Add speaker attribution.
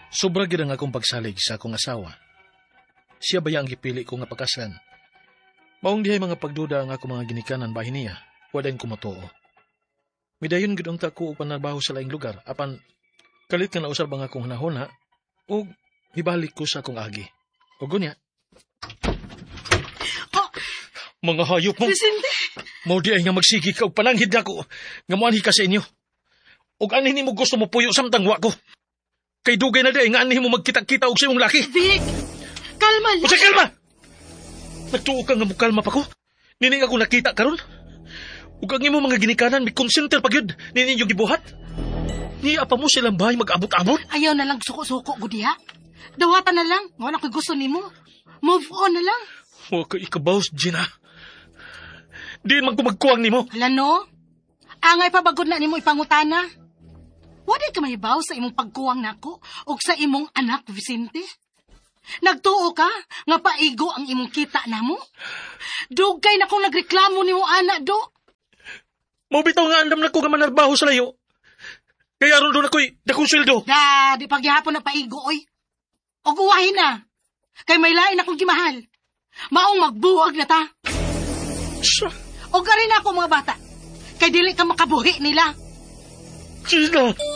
Speaker 1: Sobra gid ang akong pagsalig sa akong asawa. Siya ba ang gipili ko nga pakaslan? Maong dihay mga pagduda ang akong mga ginikanan bahin niya. Wadain ko matuo. Midayon gid unta ko og panarbaho sa laing lugar apan kalit nga nausab ang akong hunahuna ug ibalik ko sa akong agi. Ug unya. Mga hayop mo.
Speaker 2: Vicente!
Speaker 1: Mao di ay nga magsigi ka og pananghid ako nga moanhi ka sa inyo. Ug ani nimo gusto mo puyo samtang wa ko. Kay dugay na di nga ani mo magkita-kita og sa imong laki.
Speaker 2: Vic! Kalma lang!
Speaker 1: Usa kalma! Nagtuo ka nga mo kalma pa ko? Nini ako nakita karon? Ug ang imo mga ginikanan may konsenter pa gyud ninyo gibuhat. Niya pa mo silang bahay mag-abot-abot?
Speaker 2: Ayaw na lang suko-suko, Gudiha. Dawatan na lang. Wala ko gusto nimo. Move on na lang.
Speaker 1: Huwag ka ikabaws, Gina. Di man ko magkuwang nimo.
Speaker 2: Lano? Angay pa bagod na nimo ipangutana. Wala ka mahibaw sa imong pagkuwang nako o sa imong anak, Vicente. Nagtuo ka nga paigo ang imong kita namo. Dugay na kong nagreklamo nimo ana do.
Speaker 1: Mabitaw nga andam na ko nga manarbaho sa layo. Kaya aron doon ako'y dakong sweldo.
Speaker 2: Di paghihapon na paigo, oy. O guwahin na. Kay may lain akong gimahal. Maong magbuwag na ta. O garin ako mga bata. Kay dili ka makabuhi nila.
Speaker 1: Gina!